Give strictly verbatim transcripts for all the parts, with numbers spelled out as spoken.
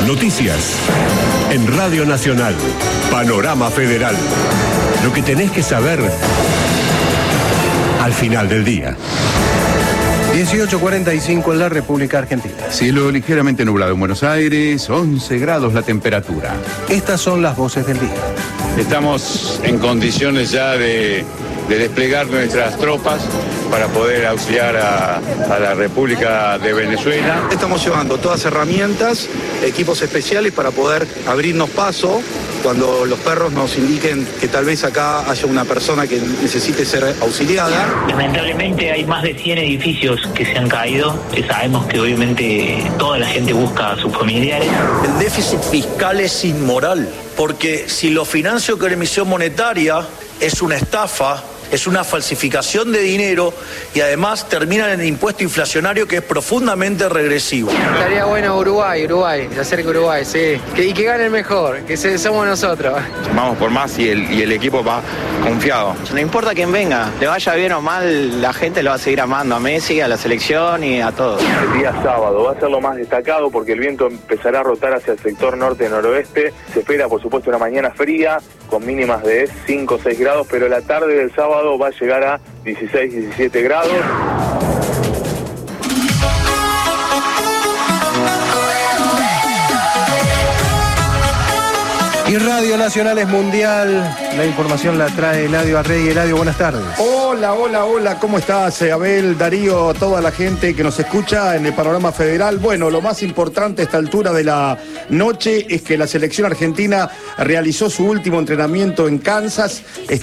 Noticias. En Radio Nacional. Panorama Federal. Lo que tenés que saber al final del día. dieciocho cuarenta y cinco en la República Argentina. Cielo ligeramente nublado en Buenos Aires, once grados la temperatura. Estas son las voces del día. Estamos en condiciones ya de, de desplegar nuestras tropas para poder auxiliar a, a la República de Venezuela. Estamos llevando todas herramientas, equipos especiales para poder abrirnos paso cuando los perros nos indiquen que tal vez acá haya una persona que necesite ser auxiliada. Lamentablemente hay más de cien edificios que se han caído. Sabemos que obviamente toda la gente busca a sus familiares. El déficit fiscal es inmoral, porque si lo financio con emisión monetaria es una estafa, es una falsificación de dinero y además termina en el impuesto inflacionario que es profundamente regresivo. Estaría bueno Uruguay, Uruguay, se acerca Uruguay, sí. Que, y que gane el mejor, que se, somos nosotros. Vamos por más y el, y el equipo va confiado. No importa quién venga, le vaya bien o mal, la gente lo va a seguir amando a Messi, a la selección y a todos. El día sábado va a ser lo más destacado porque el viento empezará a rotar hacia el sector norte-noroeste. Se espera, por supuesto, una mañana fría con mínimas de cinco o seis grados, pero la tarde del sábado va a llegar a dieciséis, diecisiete grados. Y Radio Nacional es mundial. La información la trae Eladio Arrey. Eladio, buenas tardes. Hola, hola, hola. ¿Cómo estás, Abel, Darío, toda la gente que nos escucha en el panorama federal? Bueno, lo más importante a esta altura de la noche es que la selección argentina realizó su último entrenamiento en Kansas.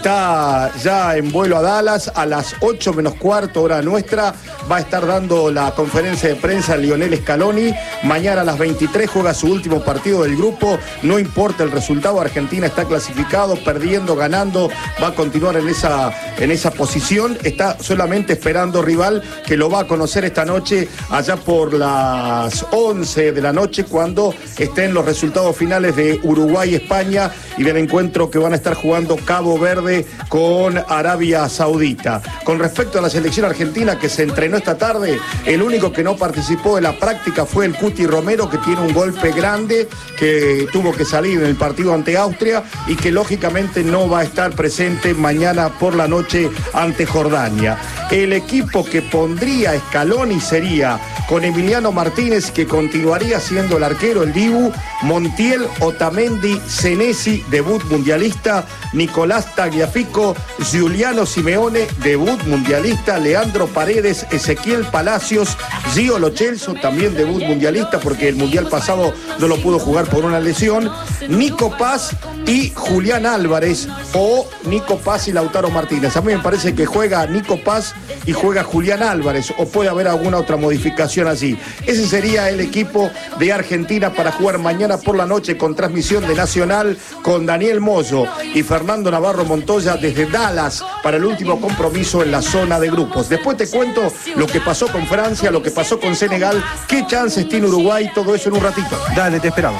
Está ya en vuelo a Dallas a las ocho menos cuarto hora nuestra. Va a estar dando la conferencia de prensa Lionel Scaloni. Mañana a las veintitrés juega su último partido del grupo. No importa el resultado. Argentina está clasificado, perdiendo, ganando, va a continuar en esa, en esa posición. Está solamente esperando rival que lo va a conocer esta noche, allá por las once de la noche, cuando estén los resultados finales de Uruguay, España y del encuentro que van a estar jugando Cabo Verde con Arabia Saudita. Con respecto a la selección argentina que se entrenó esta tarde, el único que no participó de la práctica fue el Cuti Romero, que tiene un golpe grande, que tuvo que salir en el partido ante Austria y que lógicamente no va a estar presente mañana por la noche ante Jordania. El equipo que pondría Scaloni sería con Emiliano Martínez, que continuaría siendo el arquero, el Dibu, Montiel, Otamendi, Senesi, debut mundialista, Nicolás Tagliafico, Giuliano Simeone, debut mundialista, Leandro Paredes, Ezequiel Palacios, Gio Lo Celso, también debut mundialista porque el mundial pasado no lo pudo jugar por una lesión, Nico Paz y Julián Álvarez, o Nico Paz y Lautaro Martínez. A mí me parece que juega Nico Paz y juega Julián Álvarez, o puede haber alguna otra modificación así. Ese sería el equipo de Argentina para jugar mañana por la noche con transmisión de Nacional, con Daniel Moyo y Fernando Navarro Montoya desde Dallas para el último compromiso en la zona de grupos. Después te cuento lo que pasó con Francia, lo que pasó con Senegal, qué chances tiene Uruguay, todo eso en un ratito. Dale, te esperamos.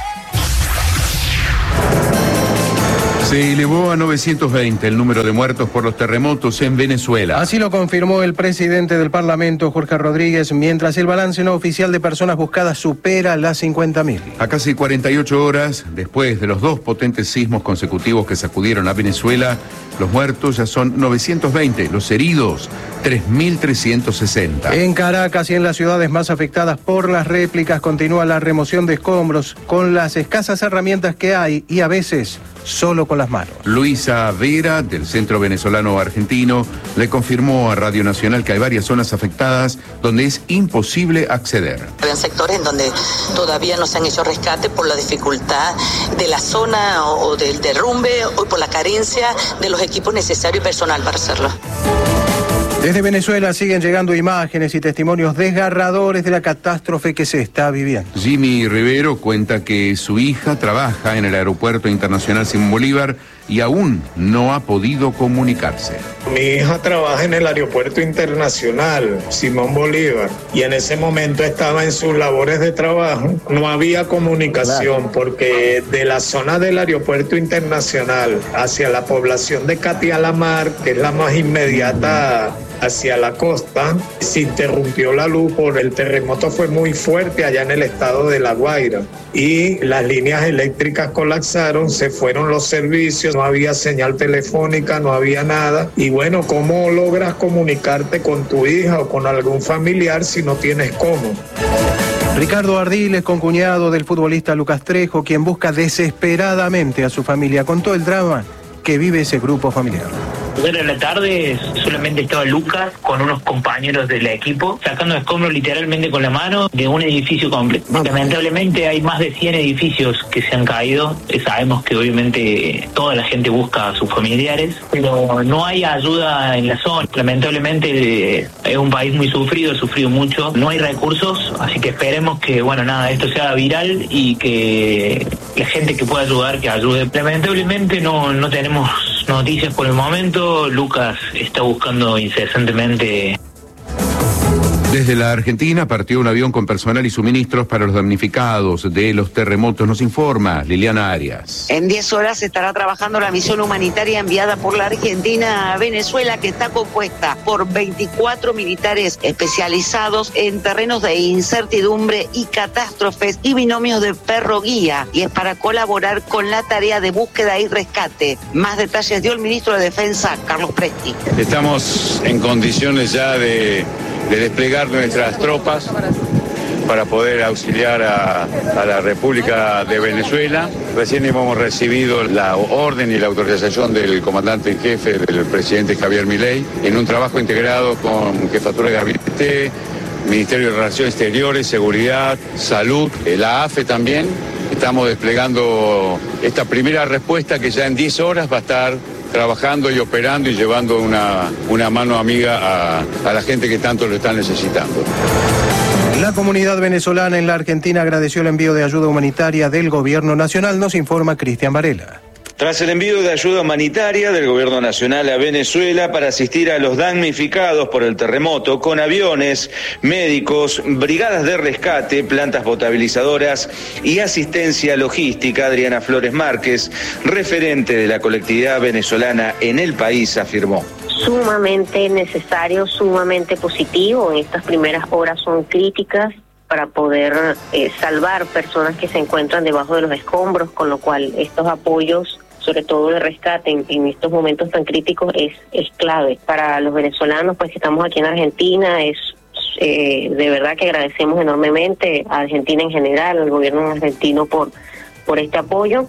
Se elevó a novecientos veinte el número de muertos por los terremotos en Venezuela. Así lo confirmó el presidente del Parlamento, Jorge Rodríguez, mientras el balance no oficial de personas buscadas supera las cincuenta mil. A casi cuarenta y ocho horas, después de los dos potentes sismos consecutivos que sacudieron a Venezuela, los muertos ya son novecientos veinte, los heridos tres mil trescientos sesenta. En Caracas y en las ciudades más afectadas por las réplicas continúa la remoción de escombros con las escasas herramientas que hay y a veces solo con las manos. Luisa Vera, del Centro Venezolano Argentino, le confirmó a Radio Nacional que hay varias zonas afectadas donde es imposible acceder. Hay sectores en donde todavía no se han hecho rescates por la dificultad de la zona o, o del derrumbe o por la carencia de los equipos necesarios y personal para hacerlo. Desde Venezuela siguen llegando imágenes y testimonios desgarradores de la catástrofe que se está viviendo. Jimmy Rivero cuenta que su hija trabaja en el Aeropuerto Internacional Simón Bolívar y aún no ha podido comunicarse. Mi hija trabaja en el Aeropuerto Internacional Simón Bolívar y en ese momento estaba en sus labores de trabajo. No había comunicación claro, porque de la zona del Aeropuerto Internacional hacia la población de Catialamar, que es la más inmediata hacia la costa, se interrumpió la luz por el terremoto, fue muy fuerte allá en el estado de La Guaira y las líneas eléctricas colapsaron, se fueron los servicios, no había señal telefónica, no había nada. Y bueno, ¿cómo logras comunicarte con tu hija o con algún familiar si no tienes cómo? Ricardo Ardiles, concuñado del futbolista Lucas Trejo, quien busca desesperadamente a su familia, contó el drama que vive ese grupo familiar. Era la tarde, solamente estaba Lucas con unos compañeros del equipo sacando escombros literalmente con la mano de un edificio completo. Lamentablemente hay más de cien edificios que se han caído. Sabemos que obviamente toda la gente busca a sus familiares, pero no hay ayuda en la zona. Lamentablemente es un país muy sufrido, ha sufrido mucho, no hay recursos, así que esperemos que, bueno, nada, esto sea viral y que la gente que pueda ayudar, que ayude. Lamentablemente no, no tenemos noticias por el momento. Lucas está buscando incesantemente. Desde la Argentina partió un avión con personal y suministros para los damnificados de los terremotos, nos informa Liliana Arias. En diez horas estará trabajando la misión humanitaria enviada por la Argentina a Venezuela, que está compuesta por veinticuatro militares especializados en terrenos de incertidumbre y catástrofes y binomios de perro guía, y es para colaborar con la tarea de búsqueda y rescate. Más detalles dio el ministro de Defensa, Carlos Presti. Estamos en condiciones ya de... de desplegar nuestras tropas para poder auxiliar a, a la República de Venezuela. Recién hemos recibido la orden y la autorización del comandante en jefe, del presidente Javier Milei, en un trabajo integrado con Jefatura de Gabinete, Ministerio de Relaciones Exteriores, Seguridad, Salud, la A F E también. Estamos desplegando esta primera respuesta que ya en diez horas va a estar trabajando y operando y llevando una, una mano amiga a, a la gente que tanto lo está necesitando. La comunidad venezolana en la Argentina agradeció el envío de ayuda humanitaria del gobierno nacional, nos informa Cristian Varela. Tras el envío de ayuda humanitaria del Gobierno Nacional a Venezuela para asistir a los damnificados por el terremoto con aviones, médicos, brigadas de rescate, plantas potabilizadoras y asistencia logística, Adriana Flores Márquez, referente de la colectividad venezolana en el país, afirmó. Sumamente necesario, sumamente positivo. En estas primeras horas son críticas para poder eh, salvar personas que se encuentran debajo de los escombros, con lo cual estos apoyos, sobre todo de rescate en, en estos momentos tan críticos, es, es clave. Para los venezolanos, pues que estamos aquí en Argentina, es eh, de verdad que agradecemos enormemente a Argentina en general, al gobierno argentino por, por este apoyo.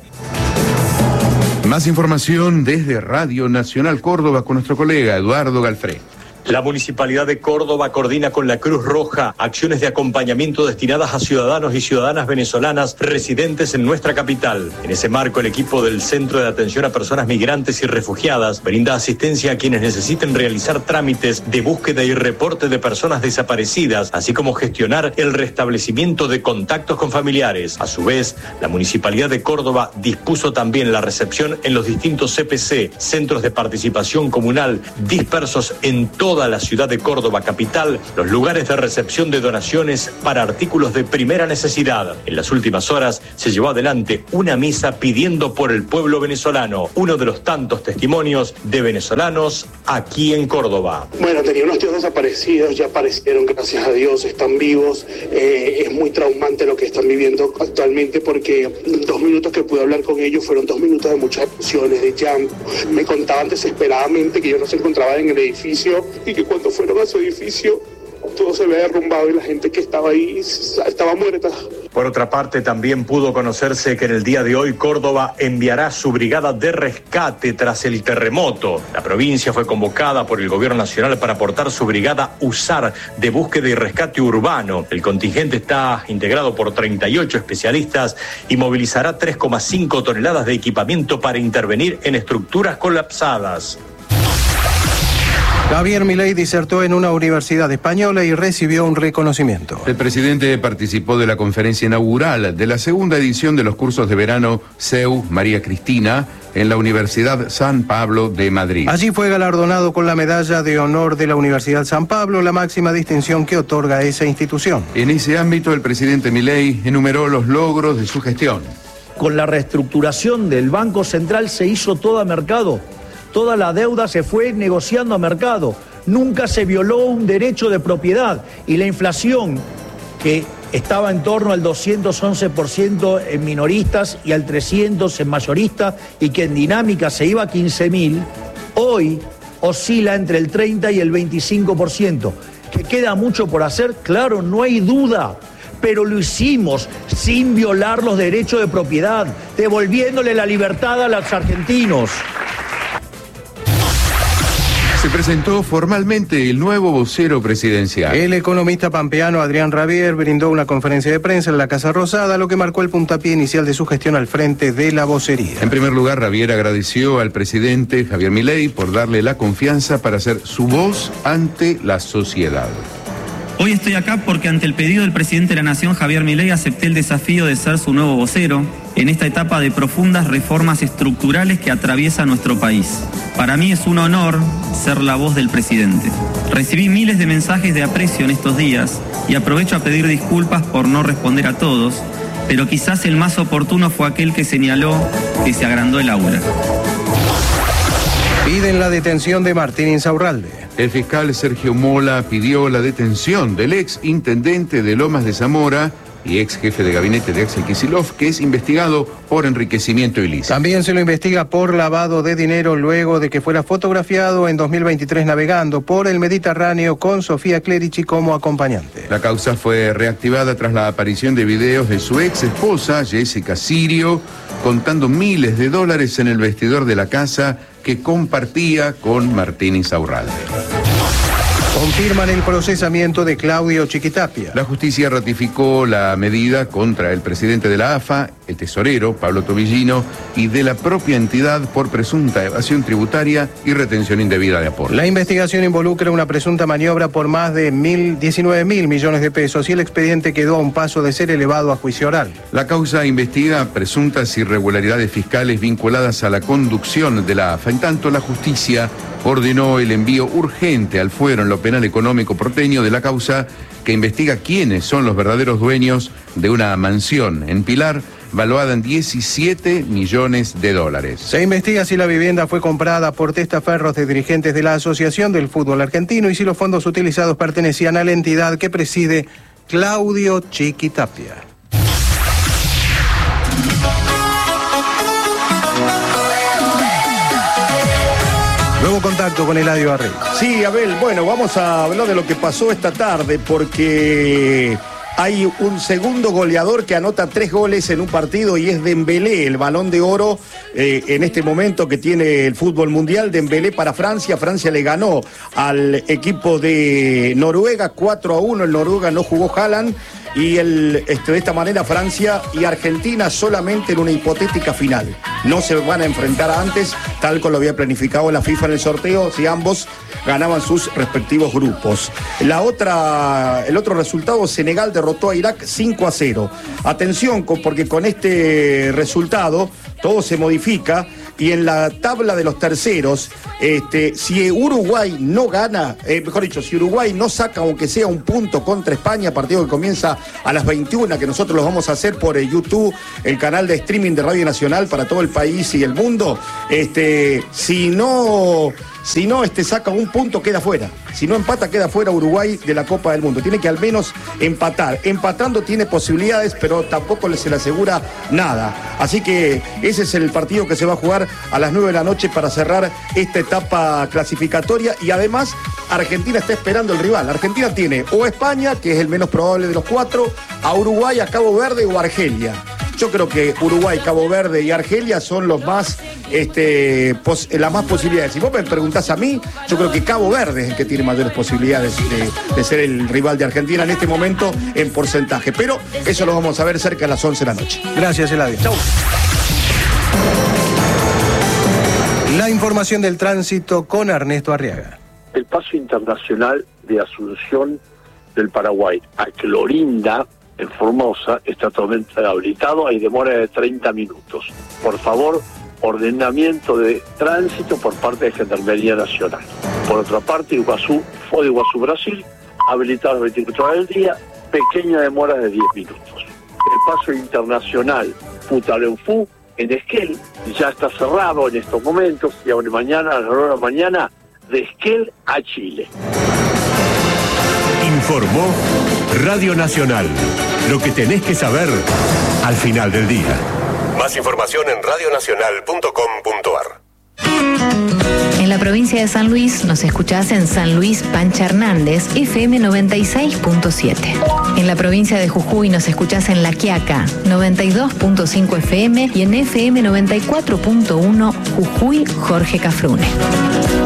Más información desde Radio Nacional Córdoba con nuestro colega Eduardo Galfré. La Municipalidad de Córdoba coordina con la Cruz Roja acciones de acompañamiento destinadas a ciudadanos y ciudadanas venezolanas residentes en nuestra capital. En ese marco, el equipo del Centro de Atención a Personas Migrantes y Refugiadas brinda asistencia a quienes necesiten realizar trámites de búsqueda y reporte de personas desaparecidas, así como gestionar el restablecimiento de contactos con familiares. A su vez, la Municipalidad de Córdoba dispuso también la recepción en los distintos C P C, Centros de Participación Comunal, dispersos en todo toda la ciudad de Córdoba capital, los lugares de recepción de donaciones para artículos de primera necesidad. En las últimas horas se llevó adelante una misa pidiendo por el pueblo venezolano, uno de los tantos testimonios de venezolanos aquí en Córdoba. Bueno, tenía unos tíos desaparecidos, ya aparecieron, gracias a Dios, están vivos. Eh, es muy traumante lo que están viviendo actualmente porque dos minutos que pude hablar con ellos fueron dos minutos de muchas emociones, de llanto. Me contaban desesperadamente que ellos no se encontraban en el edificio y que cuando fueron a su edificio todo se había derrumbado y la gente que estaba ahí estaba muerta. Por otra parte, también pudo conocerse que en el día de hoy Córdoba enviará su brigada de rescate tras el terremoto. La provincia fue convocada por el Gobierno Nacional para aportar su brigada USAR de búsqueda y rescate urbano. El contingente está integrado por treinta y ocho especialistas y movilizará tres coma cinco toneladas de equipamiento para intervenir en estructuras colapsadas. Javier Milei disertó en una universidad española y recibió un reconocimiento. El presidente participó de la conferencia inaugural de la segunda edición de los cursos de verano C E U María Cristina en la Universidad San Pablo de Madrid. Allí fue galardonado con la medalla de honor de la Universidad San Pablo, la máxima distinción que otorga esa institución. En ese ámbito, el presidente Milei enumeró los logros de su gestión. Con la reestructuración del Banco Central se hizo todo a mercado. Toda la deuda se fue negociando a mercado. nunca se violó un derecho de propiedad. Y la inflación, que estaba en torno al doscientos once por ciento en minoristas y al trescientos por ciento en mayoristas, y que en dinámica se iba a quince mil, hoy oscila entre el treinta y el veinticinco por ciento. ¿Que queda mucho por hacer? Claro, no hay duda. Pero lo hicimos sin violar los derechos de propiedad, devolviéndole la libertad a los argentinos. Se presentó formalmente el nuevo vocero presidencial. El economista pampeano Adrián Rabier brindó una conferencia de prensa en la Casa Rosada, lo que marcó el puntapié inicial de su gestión al frente de la vocería. En primer lugar, Rabier agradeció al presidente Javier Milei por darle la confianza para ser su voz ante la sociedad. Hoy estoy acá porque ante el pedido del presidente de la Nación, Javier Milei, acepté el desafío de ser su nuevo vocero en esta etapa de profundas reformas estructurales que atraviesa nuestro país. Para mí es un honor ser la voz del presidente. Recibí miles de mensajes de aprecio en estos días y aprovecho a pedir disculpas por no responder a todos, pero quizás el más oportuno fue aquel que señaló que se agrandó el aula. Piden la detención de Martín Insaurralde. El fiscal Sergio Mola pidió la detención del ex intendente de Lomas de Zamora y ex jefe de gabinete de Axel Kicillof, que es investigado por enriquecimiento ilícito. También se lo investiga por lavado de dinero luego de que fuera fotografiado en dos mil veintitrés navegando por el Mediterráneo con Sofía Clerici como acompañante. La causa fue reactivada tras la aparición de videos de su ex esposa, Jessica Sirio, contando miles de dólares en el vestidor de la casa que compartía con Martín Insaurralde. Confirman el procesamiento de Claudio Chiquitapia. La justicia ratificó la medida contra el presidente de la A F A, el tesorero Pablo Tobillino, y de la propia entidad por presunta evasión tributaria y retención indebida de aportes. La investigación involucra una presunta maniobra por más de diecinueve mil millones de pesos y el expediente quedó a un paso de ser elevado a juicio oral. La causa investiga presuntas irregularidades fiscales vinculadas a la conducción de la A F A. En tanto, la justicia ordenó el envío urgente al fuero en lo penal económico porteño de la causa que investiga quiénes son los verdaderos dueños de una mansión en Pilar valuada en diecisiete millones de dólares. Se investiga si la vivienda fue comprada por testaferros de dirigentes de la Asociación del Fútbol Argentino y si los fondos utilizados pertenecían a la entidad que preside Claudio Chiquitapia. Nuevo contacto con Eladio Arrey. Sí, Abel, bueno, vamos a hablar de lo que pasó esta tarde porque hay un segundo goleador que anota tres goles en un partido y es Dembélé, el Balón de Oro eh, en este momento que tiene el fútbol mundial. Dembélé para Francia. Francia le ganó al equipo de Noruega cuatro a uno. En Noruega no jugó Haaland. Y el, este, de esta manera Francia y Argentina solamente en una hipotética final. No se van a enfrentar antes, tal como lo había planificado la FIFA en el sorteo, si ambos ganaban sus respectivos grupos. La otra, el otro resultado, Senegal derrotó a Irak cinco a cero. Atención, porque con este resultado todo se modifica. Y en la tabla de los terceros, este, si Uruguay no gana, eh, mejor dicho, si Uruguay no saca aunque sea un punto contra España, partido que comienza a las veintiuna, que nosotros lo vamos a hacer por el YouTube, el canal de streaming de Radio Nacional para todo el país y el mundo, este, si no... Si no este, saca un punto, queda fuera. Si no empata, queda fuera Uruguay de la Copa del Mundo. Tiene que al menos empatar. Empatando tiene posibilidades, pero tampoco se le asegura nada. Así que ese es el partido que se va a jugar a las nueve de la noche para cerrar esta etapa clasificatoria. Y además, Argentina está esperando el rival. Argentina tiene o a España, que es el menos probable de los cuatro, a Uruguay, a Cabo Verde o a Argelia. Yo creo que Uruguay, Cabo Verde y Argelia son los más, este, pos, las más posibilidades. Si vos me preguntás a mí, yo creo que Cabo Verde es el que tiene mayores posibilidades de, de ser el rival de Argentina en este momento en porcentaje. Pero eso lo vamos a ver cerca de las once de la noche. Gracias, Eladio. Chau. La información del tránsito con Ernesto Arriaga. El paso internacional de Asunción del Paraguay a Clorinda, en Formosa, está totalmente habilitado, hay demora de treinta minutos. Por favor, ordenamiento de tránsito por parte de Gendarmería Nacional. Por otra parte, Iguazú, Foz de Iguazú, Brasil, habilitado las veinticuatro horas del día, pequeña demora de diez minutos. El paso internacional Futaleufú en Esquel ya está cerrado en estos momentos y aún mañana, a las nueve de la mañana, de Esquel a Chile. Informó Radio Nacional. Lo que tenés que saber al final del día. Más información en radio nacional punto com punto a r. En la provincia de San Luis nos escuchás en San Luis Pancha Hernández, F M noventa y seis punto siete. En la provincia de Jujuy nos escuchás en La Quiaca, noventa y dos punto cinco F M y en F M noventa y cuatro punto uno Jujuy Jorge Cafrune.